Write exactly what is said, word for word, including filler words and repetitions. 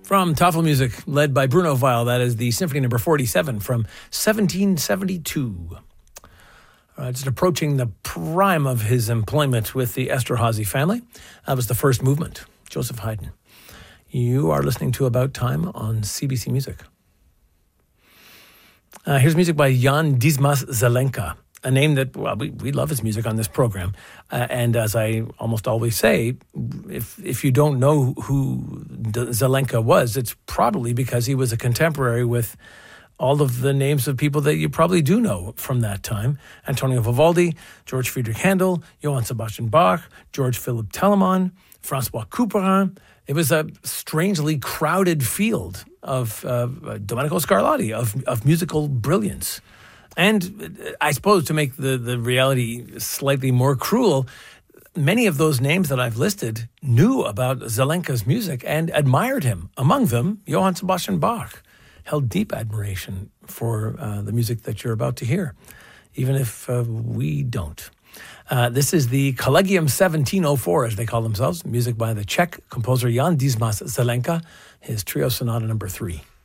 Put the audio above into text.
From Tafel Music, led by Bruno Weil, that is the Symphony Number forty-seven from seventeen seventy-two. Uh, just approaching the prime of his employment with the Esterhazy family. That was the first movement, Joseph Haydn. You are listening to About Time on C B C Music. Uh, here's music by Jan Dismas Zelenka, a name that, well, we, we love his music on this program. Uh, and as I almost always say, if if you don't know who Zelenka was, it's probably because he was a contemporary with all of the names of people that you probably do know from that time. Antonio Vivaldi, George Friedrich Handel, Johann Sebastian Bach, George Philippe Telemann, Francois Couperin. It was a strangely crowded field of uh, Domenico Scarlatti, of, of musical brilliance. And I suppose to make the, the reality slightly more cruel, many of those names that I've listed knew about Zelenka's music and admired him. Among them, Johann Sebastian Bach held deep admiration for uh, the music that you're about to hear, even if uh, we don't. Uh, this is the Collegium seventeen oh four, as they call themselves, music by the Czech composer Jan Dismas Zelenka, his trio sonata number three.